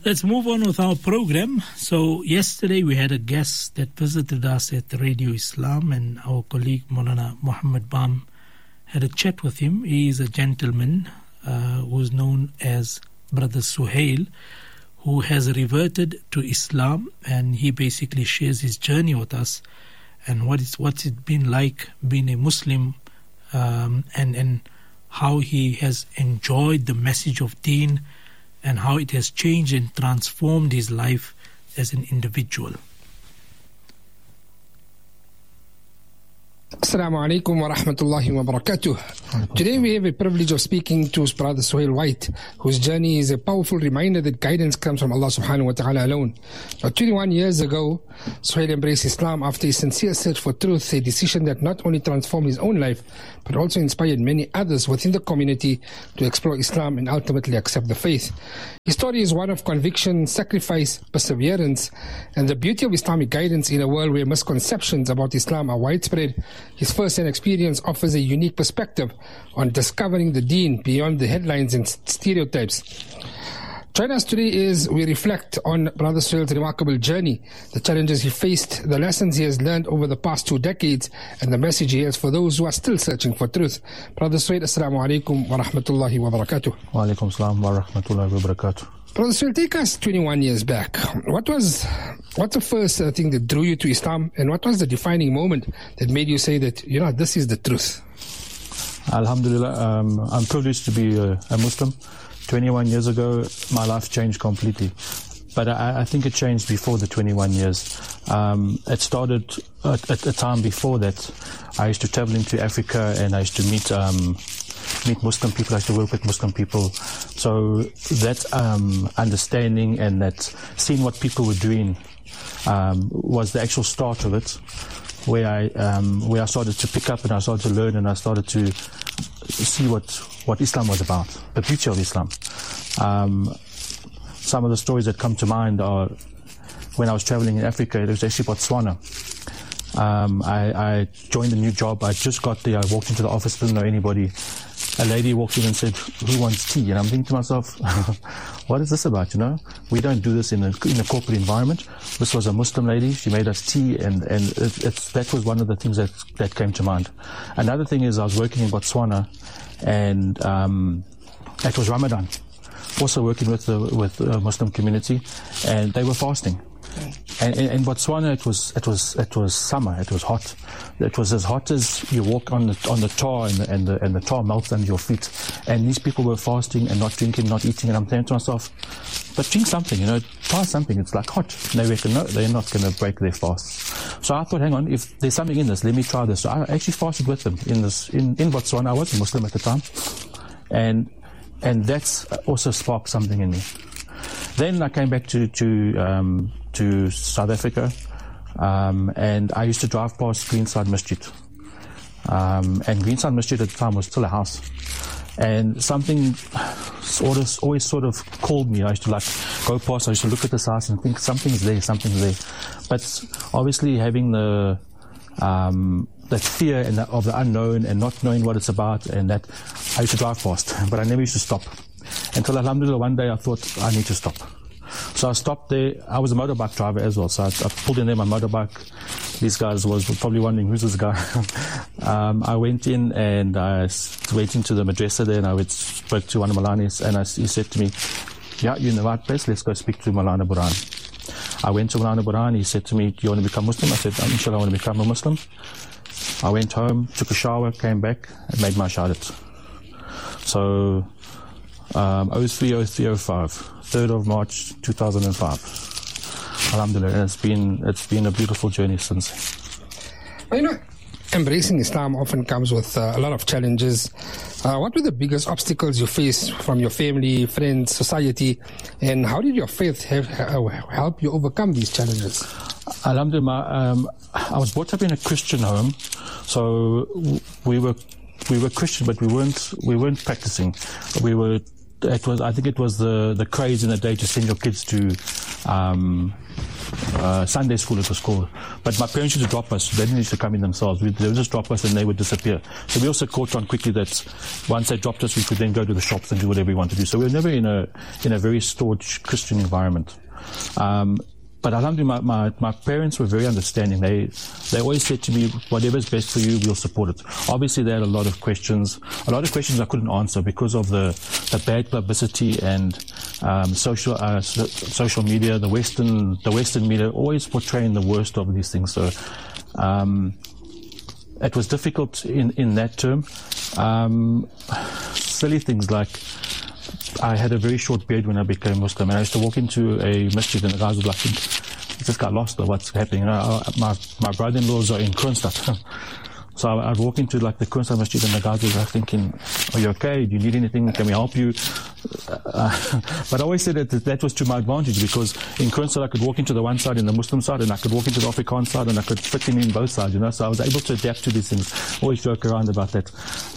Let's move on with our program. So yesterday we had a guest that visited us at Radio Islam, and our colleague Maulana Muhammad Bam had a chat with him. He is a gentleman who's known as Brother Suhail, who has reverted to Islam, and he basically shares his journey with us and what's it been like being a Muslim, and how he has enjoyed the message of Deen and how it has changed and transformed his life as an individual. Assalamu alaikum wa rahmatullahi wa barakatuh. Today we have a privilege of speaking to Brother Suhail White, whose journey is a powerful reminder that guidance comes from Allah subhanahu wa ta'ala alone. Now, 21 years ago, Suhail embraced Islam after a sincere search for truth, a decision that not only transformed his own life, but also inspired many others within the community to explore Islam and ultimately accept the faith. His story is one of conviction, sacrifice, perseverance, and the beauty of Islamic guidance in a world where misconceptions about Islam are widespread. His first-hand experience offers a unique perspective on discovering the Deen beyond the headlines and stereotypes. Join us today as we reflect on Brother Suhail's remarkable journey, the challenges he faced, the lessons he has learned over the past 2 decades, and the message he has for those who are still searching for truth. Brother Suhail, assalamu alaikum wa rahmatullahi wa barakatuh. Wa alaikum salam wa rahmatullahi wa barakatuh. Brother Suhail, take us 21 years back. What's the first thing that drew you to Islam, and what was the defining moment that made you say that, this is the truth? Alhamdulillah, I'm privileged to be a Muslim. 21 years ago, my life changed completely. But I think it changed before the 21 years. It started at a time before that. I used to travel into Africa and I used to meet Muslim people. I used to work with Muslim people. So that understanding and that seeing what people were doing was the actual start of it, where I started to pick up and I started to learn and I started to see what Islam was about, the beauty of Islam. Some of the stories that come to mind are when I was traveling in Africa. It was actually Botswana. I joined a new job. I just got there. I walked into the office, didn't know anybody. A lady walked in and said, "Who wants tea?" And I'm thinking to myself, what is this about? We don't do this in a corporate environment. This was a Muslim lady. She made us tea, and that was one of the things that came to mind. Another thing is I was working in Botswana, and it was Ramadan. Also working with the Muslim community, and they were fasting. And in Botswana, it was summer. It was hot. It was as hot as you walk on the tar, and the tar melts under your feet. And these people were fasting and not drinking, not eating. And I'm saying to myself, but drink something, try something. It's like hot. And they reckon, no, they're not going to break their fasts. So I thought, hang on, if there's something in this, let me try this. So I actually fasted with them in Botswana. I was a Muslim at the time, and that's also sparked something in me. Then I came back to South Africa, and I used to drive past Greenside Masjid. And Greenside Masjid at the time was still a house. And something always sort of called me. I used to go past, I used to look at this house and think something's there. But obviously having that fear of the unknown and not knowing what it's about, and that I used to drive past, but I never used to stop. Until alhamdulillah one day I thought I need to stop. So I stopped there. I was a motorbike driver as well, so I pulled in there my motorbike. These guys was probably wondering, who's this guy? I went in and I went into the madrasa there, and I spoke to one of Malanis, and he said to me, "Yeah, you're in the right place, let's go speak to Maulana Burhan." I went to Maulana Burhan. He said to me, "Do you want to become Muslim?" I said, "Inshallah, I want to become a Muslim." I went home, took a shower, came back, and made my shahadat. So 03/05, 3rd of March 2005. Alhamdulillah, it's been a beautiful journey since. Embracing Islam often comes with a lot of challenges. What were the biggest obstacles you faced from your family, friends, society, and how did your faith help you overcome these challenges? Alhamdulillah, I was brought up in a Christian home, so we were Christian, but we weren't practicing. I think it was the craze in the day to send your kids to Sunday school it was called. But my parents used to drop us. They didn't used to come in themselves. They would just drop us and they would disappear. So we also caught on quickly that once they dropped us, we could then go to the shops and do whatever we wanted to do. So we were never in a very staunch Christian environment. But alhamdulillah, my parents were very understanding. They always said to me, whatever's best for you, we'll support it. Obviously, they had a lot of questions I couldn't answer because of the bad publicity and social media, the Western media always portraying the worst of these things. So it was difficult in that term. Silly things like, I had a very short beard when I became Muslim, and I used to walk into a masjid and the guys would like, just got lost or what's happening. You know, my brother-in-laws are in Kroonstad. So I'd walk into like the Kroonstad masjid and the guys were like thinking, are you okay? Do you need anything? Can we help you? But I always said that was to my advantage, because in Kroonstad I could walk into the one side in the Muslim side and I could walk into the Afrikaans side and I could fit in both sides, you know. So I was able to adapt to these things. Always joke around about that.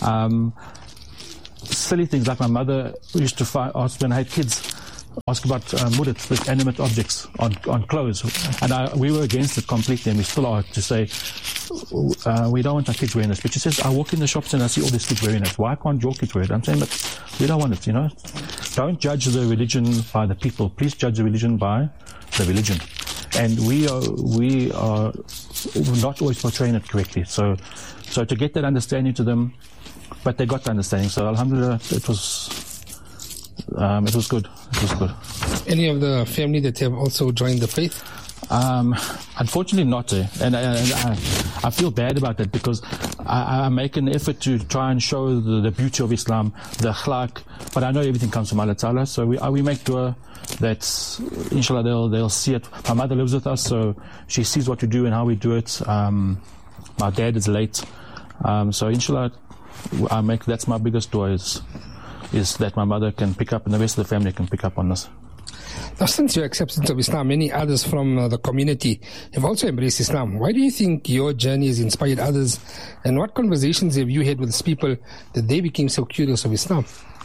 Silly things like my mother used to ask when I had kids, ask about mudat, with animate objects on clothes, and we were against it completely, and we still are, to say we don't want our kids wearing this. But she says, I walk in the shops and I see all these kids wearing it. Why can't your kids wear it? I'm saying, but we don't want it, you know. Don't judge the religion by the people. Please judge the religion by the religion. And we are not always portraying it correctly. So to get that understanding to them. But they got the understanding, so alhamdulillah, it was good. It was good. Any of the family that have also joined the faith? Unfortunately not, and I feel bad about that, because I make an effort to try and show the beauty of Islam, the akhlaq, but I know everything comes from Allah Ta'ala, so we make dua that inshallah they'll see it. My mother lives with us, so she sees what we do and how we do it. My dad is late, so inshallah that's my biggest dua, is that my mother can pick up and the rest of the family can pick up on this. Now, since your acceptance of Islam, many others from the community have also embraced Islam. Why do you think your journey has inspired others, and what conversations have you had with these people that they became so curious of Islam?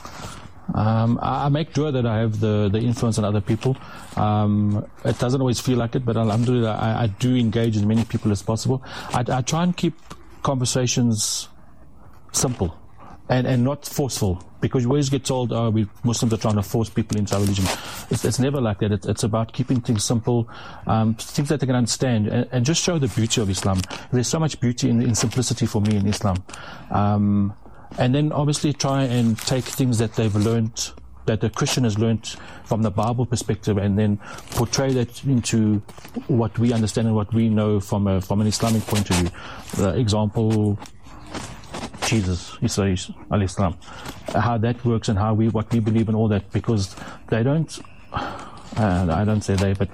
I make dua that I have the influence on other people. It doesn't always feel like it, but alhamdulillah, I do engage as many people as possible. I try and keep conversations simple and not forceful, because you always get told, we Muslims are trying to force people into our religion. It's never like that. It's about keeping things simple, things that they can understand, and just show the beauty of Islam. There's so much beauty in simplicity for me in Islam. And then obviously try and take things that they've learned, that the Christian has learned from the Bible perspective, and then portray that into what we understand and what we know from an Islamic point of view. The example, Jesus, Isa alayhi salam, how that works and what we believe in, all that, because they don't, I don't say they, but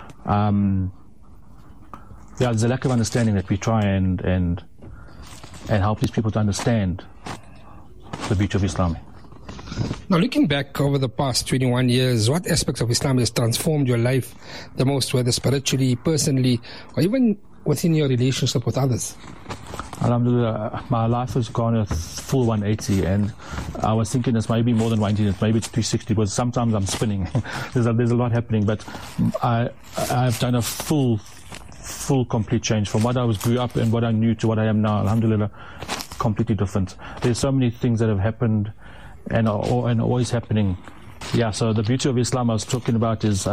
there's a lack of understanding that we try and help these people to understand the beauty of Islam. Now, looking back over the past 21 years, what aspects of Islam has transformed your life the most, whether spiritually, personally, or even within your relationship with others? Alhamdulillah, my life has gone a full 180, and I was thinking it's maybe more than 180, maybe it's 360, because sometimes I'm spinning. there's a lot happening, but I've done a full complete change from what I grew up and what I knew to what I am now. Alhamdulillah, completely different. There's so many things that have happened and are always happening. Yeah, so the beauty of Islam I was talking about is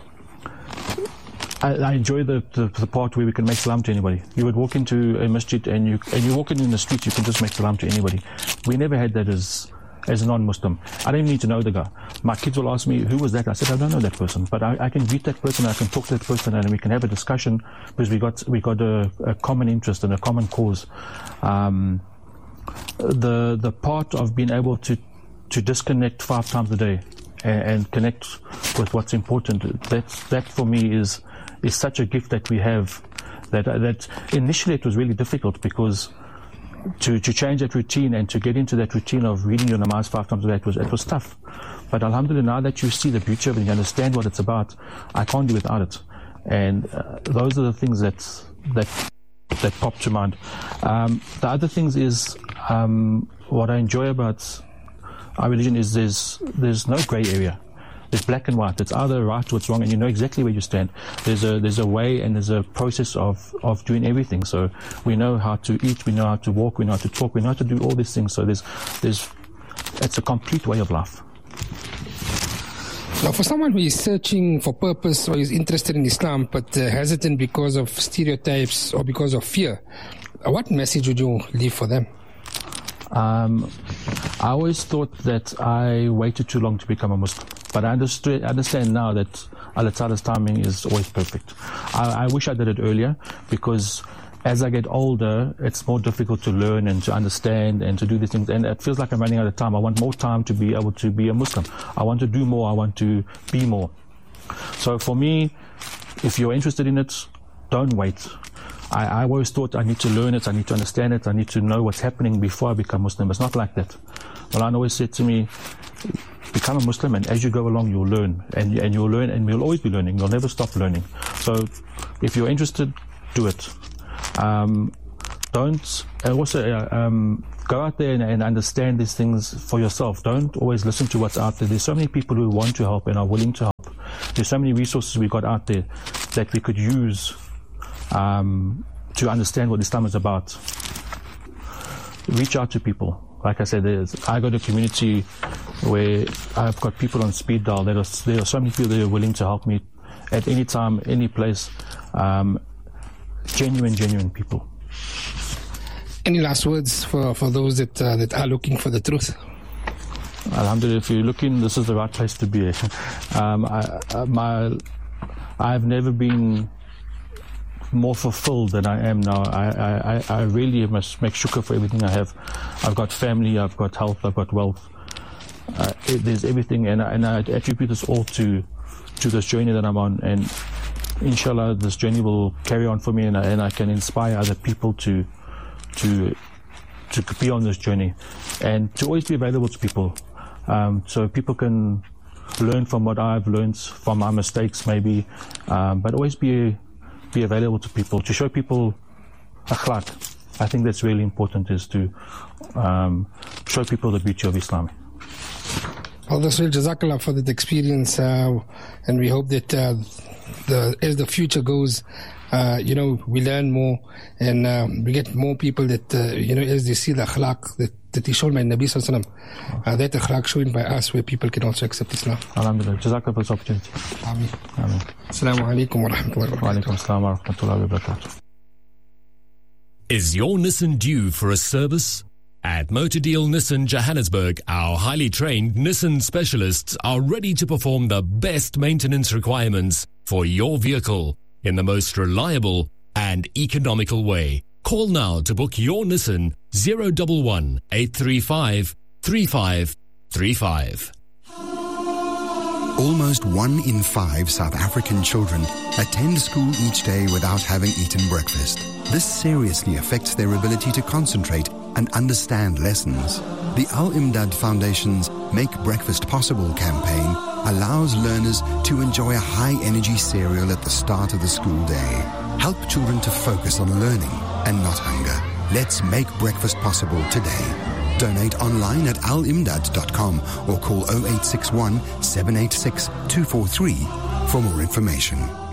I enjoy the part where we can make salam to anybody. You would walk into a masjid and you walk in the street, you can just make salam to anybody. We never had that as a non-Muslim. I don't even need to know the guy. My kids will ask me, who was that? I said, I don't know that person, but I can greet that person, I can talk to that person, and we can have a discussion, because we got a common interest and a common cause. The part of being able to disconnect 5 times a day and connect with what's important, that for me is such a gift that we have, that initially it was really difficult, because to change that routine and to get into that routine of reading your namaz 5 times a day, it was tough. But alhamdulillah, now that you see the beauty of it and you understand what it's about, I can't do without it. And those are the things that pop to mind. The other things is, what I enjoy about our religion is there's no grey area. There's black and white. It's either right or it's wrong, and you know exactly where you stand. There's a way and there's a process of doing everything. So we know how to eat, we know how to walk, we know how to talk, we know how to do all these things. So it's a complete way of life. Now, for someone who is searching for purpose or is interested in Islam but hesitant because of stereotypes or because of fear, what message would you leave for them? I always thought that I waited too long to become a Muslim, but I understand now that Allah Ta'ala's timing is always perfect. I wish I did it earlier, because as I get older, it's more difficult to learn and to understand and to do these things, and it feels like I'm running out of time. I want more time to be able to be a Muslim. I want to do more. I want to be more. So for me, if you're interested in it, don't wait. I always thought I need to learn it, I need to understand it, I need to know what's happening before I become Muslim. It's not like that. Maulana always said to me, become a Muslim, and as you go along you'll learn, and you'll learn, and you'll always be learning, you'll never stop learning. So if you're interested, do it. Go out there and understand these things for yourself. Don't always listen to what's out there. There's so many people who want to help and are willing to help. There's so many resources we got out there that we could use to understand what Islam is about. Reach out to people. Like I said, I got a community where I've got people on speed dial. There are so many people that are willing to help me at any time, any place. Genuine people. Any last words for those that are looking for the truth? Alhamdulillah, if you're looking, this is the right place to be. I've never been more fulfilled than I am now. I really must make shukr for everything I have. I've got family, I've got health, I've got wealth. There's everything, and I attribute this all to this journey that I'm on, and inshallah this journey will carry on for me, and I can inspire other people to be on this journey, and to always be available to people, so people can learn from what I've learned, from my mistakes maybe, but always be available to people, to show people akhlaq. I think that's really important, is to show people the beauty of Islam. Well, that's real. Jazakallah for that experience, and we hope that as the future goes, we learn more, and we get more people that, as they see the akhlaq that is shown by Nabi Sallallahu Alaihi Wasallam, that akhlaq shown by us, where people can also accept Islam. Alhamdulillah. Jazakallah for this opportunity. Ameen. Ameen. Assalamu alaikum wa rahmatullahi wa barakatuh. Wa alaikum assalam wa rahmatullahi wa barakatuh. Is your Nissan due for a service? At Motor Deal Nissan Johannesburg, our highly trained Nissan specialists are ready to perform the best maintenance requirements for your vehicle in the most reliable and economical way. Call now to book your Nissan 011 835 3535. Almost 1 in 5 South African children attend school each day without having eaten breakfast. This seriously affects their ability to concentrate and understand lessons. The Al-Imdad Foundation's Make Breakfast Possible campaign allows learners to enjoy a high-energy cereal at the start of the school day. Help children to focus on learning and not hunger. Let's make breakfast possible today. Donate online at alimdad.com or call 0861 786 243 for more information.